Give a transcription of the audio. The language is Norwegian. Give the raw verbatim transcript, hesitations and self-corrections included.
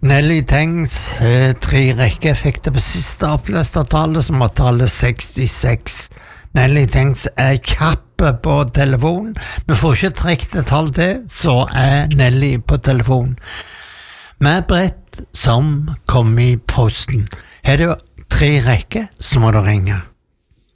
Nelly Tengs eh, tre rekkeeffekter på siste oppleste tallet, som var tallet sekstiseks. Nelly Tengs er kjappe på telefon. Vi får ikke trekt et tall til, så er Nelly på telefon. Med brett som kom i posten. Er det tre rekker, så må du ringe.